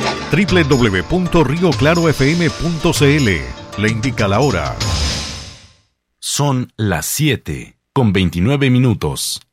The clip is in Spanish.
www.rioclarofm.cl. Le indica la hora. Son las 7:29.